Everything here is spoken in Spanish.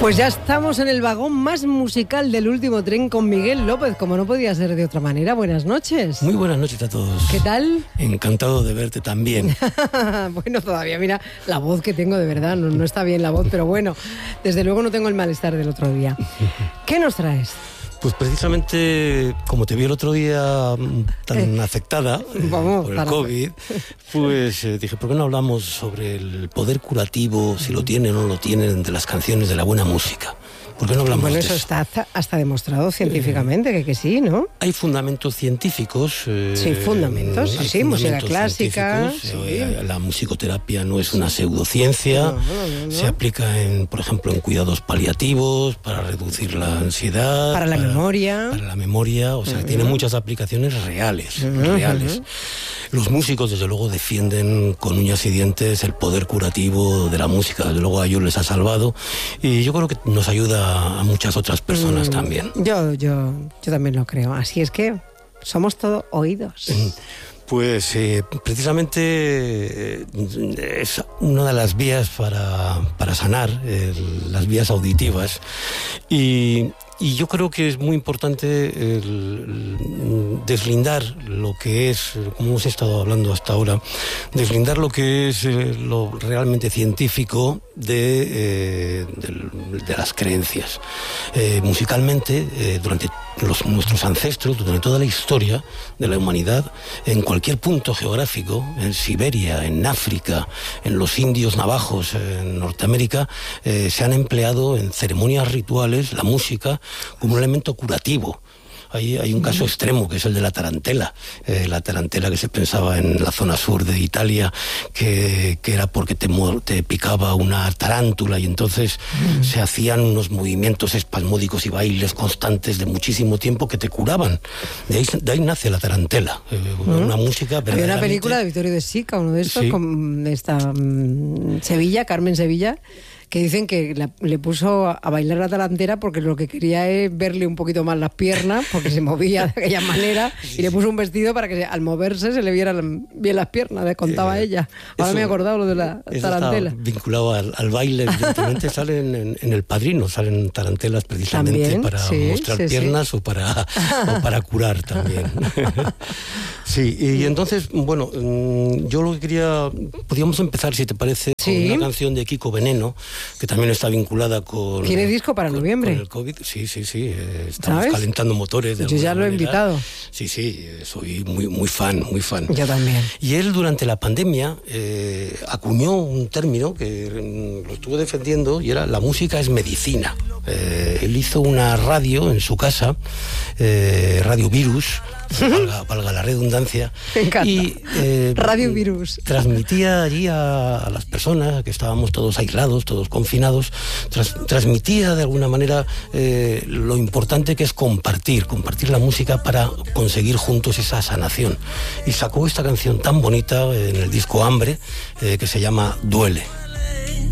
Pues ya estamos en el vagón más musical del último tren con Miguel López, como no podía ser de otra manera. Buenas noches. Muy buenas noches a todos. ¿Qué tal? Encantado de verte también. Bueno, todavía, mira, la voz que tengo de verdad, no está bien la voz, pero bueno, desde luego no tengo el malestar del otro día. ¿Qué nos traes? Pues precisamente, como te vi el otro día tan afectada por el COVID, pues dije, ¿por qué no hablamos sobre el poder curativo, si lo tienen o no lo tienen, de las canciones de la buena música? ¿Por qué no hablamos de eso? Bueno, eso está hasta demostrado científicamente, que sí, ¿no? Hay fundamentos científicos. Sí, fundamentos, sí, música clásica. Sí. La musicoterapia no es una pseudociencia. No. Se aplica, por ejemplo, en cuidados paliativos, para reducir la ansiedad. Para la memoria. Para la memoria, o sea, que tiene muchas aplicaciones reales. Los músicos, desde luego, defienden con uñas y dientes el poder curativo de la música. Desde luego a ellos les ha salvado. Y yo creo que nos ayuda a muchas otras personas también. Yo también lo creo. Así es que somos todo oídos. Pues precisamente es una de las vías para sanar, las vías auditivas. Y yo creo que es muy importante deslindar lo que es, como hemos estado hablando hasta ahora, deslindar lo que es lo realmente científico de las creencias. Musicalmente, durante nuestros ancestros, durante toda la historia de la humanidad, en cualquier punto geográfico, en Siberia, en África, en los indios navajos, en Norteamérica, se han empleado en ceremonias rituales la música como un elemento curativo. Hay un caso extremo, que es el de la tarantela que se pensaba en la zona sur de Italia, que era porque te picaba una tarántula, y entonces se hacían unos movimientos espasmódicos y bailes constantes de muchísimo tiempo que te curaban. De ahí nace la tarantela, una música verdaderamente... Había una película de Vittorio De Sica, uno de estos, sí, con esta Carmen Sevilla, que dicen que le puso a bailar la tarantela porque lo que quería es verle un poquito más las piernas, porque se movía de aquella manera, y le puso un vestido para que al moverse se le vieran bien las piernas, les contaba ella. Ahora me he acordado lo de la tarantela. Está vinculado al baile, evidentemente. Salen en El Padrino, salen tarantelas precisamente también, para mostrar piernas. O para curar también. Sí, y entonces, bueno, yo lo que quería... Podríamos empezar, si te parece, con una canción de Kiko Veneno, que también está vinculada con... ¿Tiene disco para noviembre? Con el COVID, sí. Estamos calentando motores. Yo ya lo he invitado. Sí, soy muy fan. Yo también. Y él, durante la pandemia, acuñó un término que lo estuvo defendiendo, y era: la música es medicina. Él hizo una radio en su casa, Radio Virus, valga la redundancia. Me encanta. Y Radio Virus. Transmitía allí a las personas, que estábamos todos aislados, todos confinados, transmitía de alguna manera lo importante que es compartir la música para conseguir juntos esa sanación. Y sacó esta canción tan bonita en el disco Hambre, que se llama Duele.